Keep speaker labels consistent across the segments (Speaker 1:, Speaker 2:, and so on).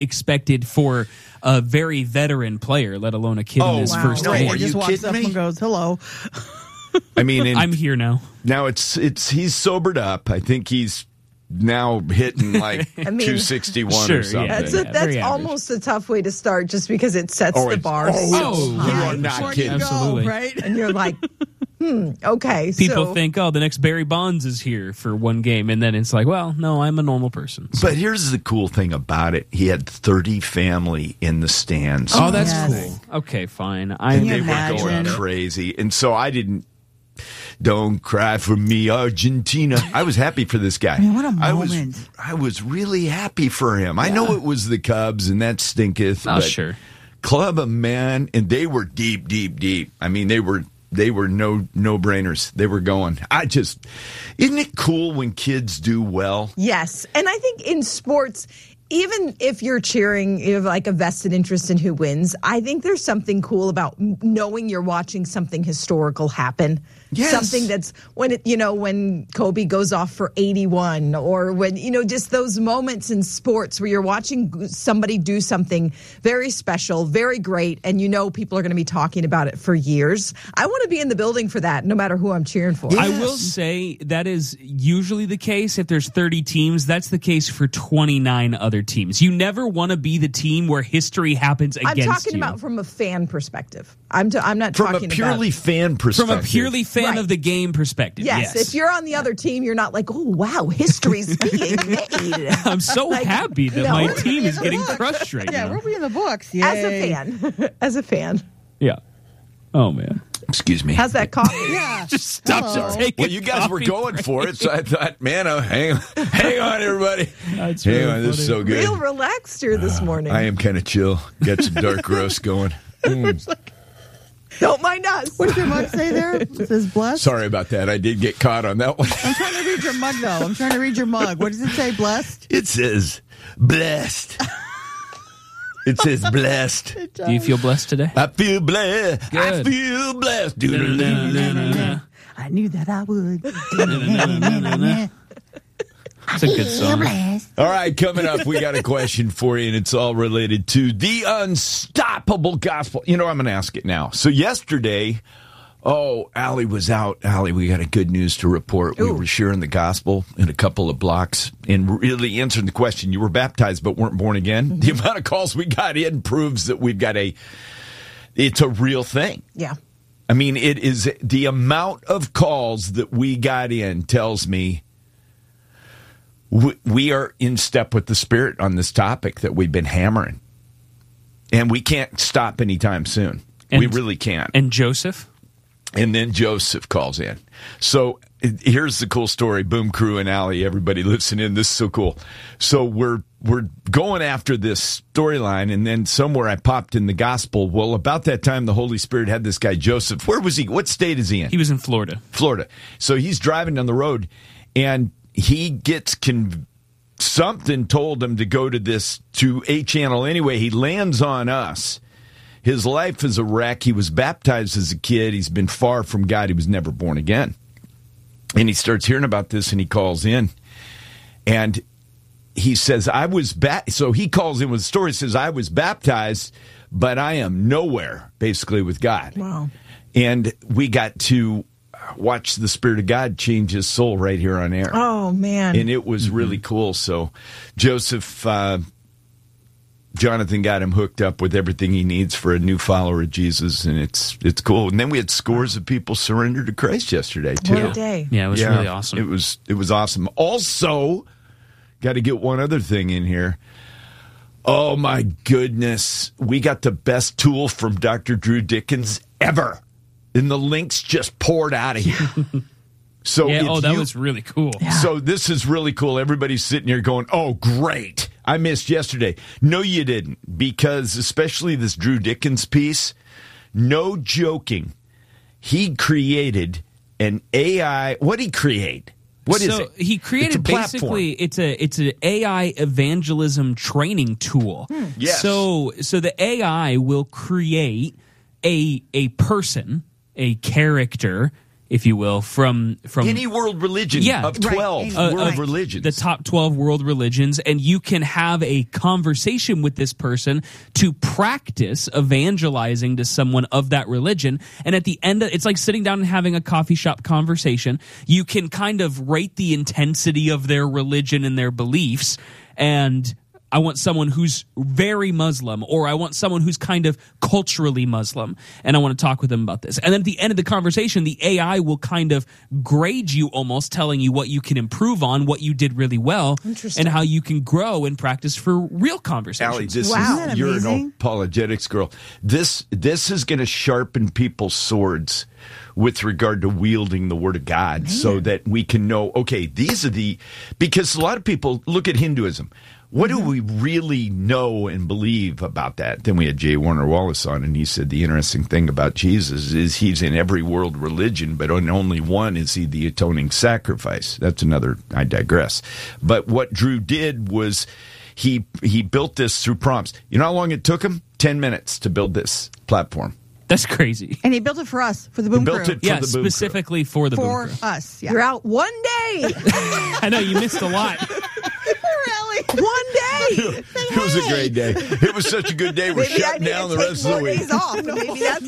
Speaker 1: expected for a very veteran player, let alone a kid in his first
Speaker 2: No,
Speaker 1: game.
Speaker 2: are you
Speaker 3: just walks
Speaker 2: kidding
Speaker 3: up
Speaker 2: me?
Speaker 3: and goes, hello.
Speaker 2: I mean,
Speaker 1: I'm here now.
Speaker 2: now he's sobered up. I think he's now hitting like 261
Speaker 1: sure,
Speaker 2: or something.
Speaker 1: yeah.
Speaker 4: That's
Speaker 1: very
Speaker 4: almost a tough way to start, just because it sets the bar so
Speaker 2: you
Speaker 4: high.
Speaker 2: are not
Speaker 3: Before
Speaker 2: kidding.
Speaker 3: you go,
Speaker 1: Absolutely.
Speaker 3: right?
Speaker 4: And you're like, okay.
Speaker 1: People
Speaker 4: so,
Speaker 1: think, the next Barry Bonds is here for one game. And then it's like, well, no, I'm a normal person. So.
Speaker 2: But here's the cool thing about it. He had 30 family in the stands.
Speaker 1: Oh, that's
Speaker 3: Yes.
Speaker 1: cool. Okay, fine.
Speaker 2: And
Speaker 3: you
Speaker 2: they were going
Speaker 3: imagine?
Speaker 2: crazy. And so I didn't. Don't cry for me, Argentina. I was happy for this guy.
Speaker 3: I mean, what a moment.
Speaker 2: I was really happy for him. I know it was the Cubs, and that stinketh.
Speaker 1: Oh,
Speaker 2: but
Speaker 1: sure.
Speaker 2: Club of Man, and they were deep, deep, deep. I mean, they were no brainers. They were going. Isn't it cool when kids do well?
Speaker 4: yes. And I think in sports, even if you're cheering, you have like a vested interest in who wins, I think there's something cool about knowing you're watching something historical happen.
Speaker 2: Yes.
Speaker 4: Something that's when Kobe goes off for 81, or when, just those moments in sports where you're watching somebody do something very special, very great, and people are going to be talking about it for years. I want to be in the building for that, no matter who I'm cheering for.
Speaker 1: I will say that is usually the case. If there's 30 teams, that's the case for 29 other teams. You never want to be the team where history happens against you.
Speaker 4: I'm talking about from a fan perspective. I'm not
Speaker 2: From
Speaker 4: talking
Speaker 2: a purely
Speaker 4: about
Speaker 2: fan perspective.
Speaker 1: From a purely fan
Speaker 4: Right.
Speaker 1: of the game perspective.
Speaker 4: Yes, if you're on the other team, you're not like, oh, wow, history's being made.
Speaker 1: I'm so happy that my
Speaker 4: no.
Speaker 1: team is getting crushed right
Speaker 3: Yeah,
Speaker 1: now.
Speaker 3: we'll be in the books. Yay.
Speaker 4: As a fan.
Speaker 1: Yeah. Oh, man.
Speaker 2: Excuse me.
Speaker 4: How's that coffee?
Speaker 3: Yeah.
Speaker 1: Just stop
Speaker 3: Hello.
Speaker 1: taking
Speaker 2: Well, you guys were
Speaker 1: coffee
Speaker 2: going
Speaker 1: break.
Speaker 2: for it, so I thought, man, hang on, everybody.
Speaker 1: That's
Speaker 2: Hang
Speaker 1: really
Speaker 2: on, this is
Speaker 1: funny.
Speaker 2: so good.
Speaker 4: Real relaxed here this morning.
Speaker 2: I am kind of chill. Got some dark roast going.
Speaker 4: Don't mind us.
Speaker 3: What does your mug say there? It says blessed.
Speaker 2: Sorry about that. I did get caught on that one.
Speaker 3: I'm trying to read your mug, though. I'm trying to read your mug. What does it say, blessed?
Speaker 2: It says blessed. It says blessed.
Speaker 1: Do you feel blessed today?
Speaker 2: I feel blessed. I
Speaker 1: Good.
Speaker 2: feel blessed.
Speaker 3: I knew that I would.
Speaker 1: It's a good song.
Speaker 2: All right, coming up, we got a question for you, and it's all related to the unstoppable gospel. I'm going to ask it now. So yesterday, Allie was out. Allie, we got a good news to report. We were sharing the gospel in a couple of blocks and really answering the question. You were baptized but weren't born again. Mm-hmm. The amount of calls we got in proves that we've got it's a real thing.
Speaker 4: Yeah.
Speaker 2: I mean, it is the amount of calls that we got in tells me we are in step with the Spirit on this topic that we've been hammering. And we can't stop anytime soon. We really can't.
Speaker 1: And Joseph?
Speaker 2: And then Joseph calls in. So here's the cool story. Boom Crew and Allie, everybody listening in. This is so cool. So we're going after this storyline, and then somewhere I popped in the gospel. Well, about that time, the Holy Spirit had this guy, Joseph. Where was he? What state is he in?
Speaker 1: He was in Florida.
Speaker 2: Florida. So he's driving down the road, and he gets something told him to go to A Channel anyway. He lands on us. His life is a wreck. He was baptized as a kid. He's been far from God. He was never born again. And he starts hearing about this, and he calls in. And he says, so he calls in with a story. He says, I was baptized, but I am nowhere, basically, with God.
Speaker 4: Wow.
Speaker 2: And we got to watch the Spirit of God change his soul right here on air.
Speaker 4: Oh, man.
Speaker 2: And it was really cool. So Joseph, Jonathan got him hooked up with everything he needs for a new follower of Jesus, and it's cool. And then we had scores of people surrender to Christ yesterday, too.
Speaker 4: What a day.
Speaker 1: Yeah, it was really awesome.
Speaker 2: It was awesome. Also, got to get one other thing in here. Oh, my goodness. We got the best tool from Dr. Drew Dickens ever. And the links just poured out of here. So
Speaker 1: that was really cool.
Speaker 2: So this is really cool. Everybody's sitting here going, oh, great. I missed yesterday. No, you didn't. Because especially this Drew Dickens piece, no joking, he created an AI. What did he create? What is it?
Speaker 1: He created basically it's an AI evangelism training tool.
Speaker 2: Yes.
Speaker 1: So the AI will create a person, a character if you will, from
Speaker 2: any world religion of 12 world religions.
Speaker 1: The top 12 world religions, and you can have a conversation with this person to practice evangelizing to someone of that religion. And at the end, it's like sitting down and having a coffee shop conversation. You can kind of rate the intensity of their religion and their beliefs, and I want someone who's very Muslim, or I want someone who's kind of culturally Muslim, and I want to talk with them about this. And then at the end of the conversation, the AI will kind of grade you, almost telling you what you can improve on, what you did really well, and how you can grow and practice for real conversations.
Speaker 2: Allie, you're an apologetics girl. This is going to sharpen people's swords with regard to wielding the Word of God, so that we can know, okay, because a lot of people look at Hinduism. What do we really know and believe about that? Then we had Jay Warner Wallace on, and he said the interesting thing about Jesus is he's in every world religion, but in only one is he the atoning sacrifice. That's another, I digress. But what Drew did was he built this through prompts. You know how long it took him? 10 minutes to build this platform.
Speaker 1: That's crazy.
Speaker 3: And he built it for us, for the Boom Crew.
Speaker 2: He built it for the Boom
Speaker 1: specifically
Speaker 2: Crew.
Speaker 1: For the Boom Crew.
Speaker 3: For us, yeah.
Speaker 4: You're out one day.
Speaker 1: I know, you missed a lot.
Speaker 3: Really?
Speaker 4: One day.
Speaker 2: It was a great day. It was such a good day. We're shutting down the rest of the week.
Speaker 4: Days off. Maybe that's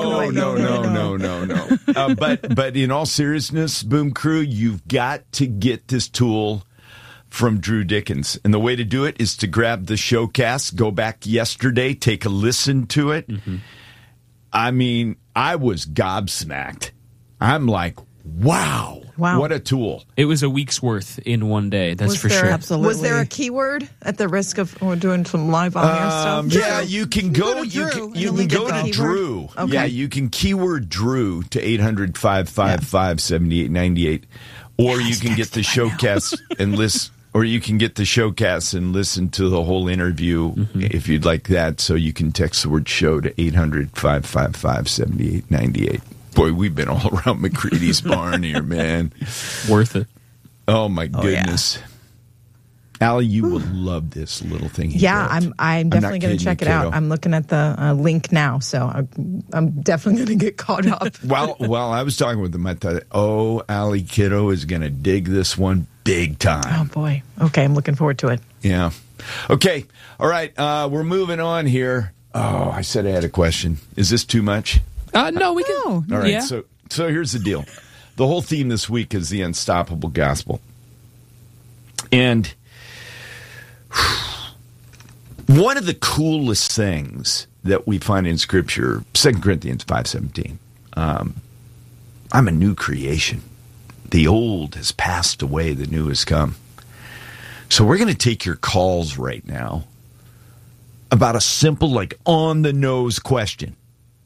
Speaker 2: No. But in all seriousness, Boom Crew, you've got to get this tool from Drew Dickens. And the way to do it is to grab the showcast, go back yesterday, take a listen to it. Mm-hmm. I mean, I was gobsmacked. I'm like, wow. What a tool.
Speaker 1: It was a week's worth in one day, that's for sure.
Speaker 3: Absolutely.
Speaker 4: Was there a keyword at the risk of doing some live on air stuff?
Speaker 2: Yeah, you can go to Drew.
Speaker 4: Okay.
Speaker 2: Yeah, you can keyword Drew to 800-555-7898. Or you can get the showcast and listen. Or you can get the showcast and listen to the whole interview if you'd like that. So you can text the word show to 800-555-7898. Boy, we've been all around McCready's barn here, man.
Speaker 1: Worth it.
Speaker 2: Oh, my goodness. Yeah. Allie, you will love this little thing.
Speaker 4: I'm definitely going to check it out. I'm looking at the link now, so I'm definitely going to get caught up.
Speaker 2: While I was talking with him, I thought, Allie Kiddo is going to dig this one big time.
Speaker 4: Oh, boy. Okay, I'm looking forward to it.
Speaker 2: Yeah. Okay. All right. We're moving on here. Oh, I said I had a question. Is this too much?
Speaker 1: No, we can.
Speaker 2: All right. Yeah. So here's the deal. The whole theme this week is the unstoppable gospel. And one of the coolest things that we find in Scripture, 2 Corinthians 5:17, I'm a new creation. The old has passed away, the new has come. So we're going to take your calls right now about a simple, like, on-the-nose question.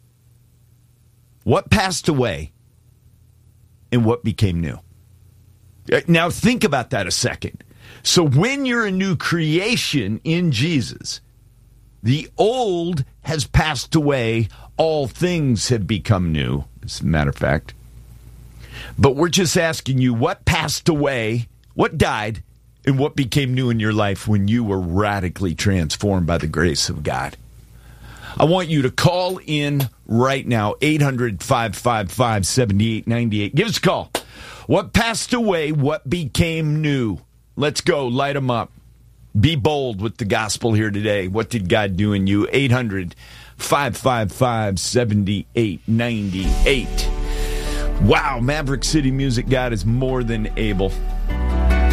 Speaker 2: What passed away and what became new? Now think about that a second. So when you're a new creation in Jesus, the old has passed away, all things have become new, as a matter of fact. But we're just asking you, what passed away, what died, and what became new in your life when you were radically transformed by the grace of God? I want you to call in right now, 800-555-7898. Give us a call. What passed away, what became new? Let's go. Light them up. Be bold with the gospel here today. What did God do in you? 800-555-7898. Wow, Maverick City Music God is more than able.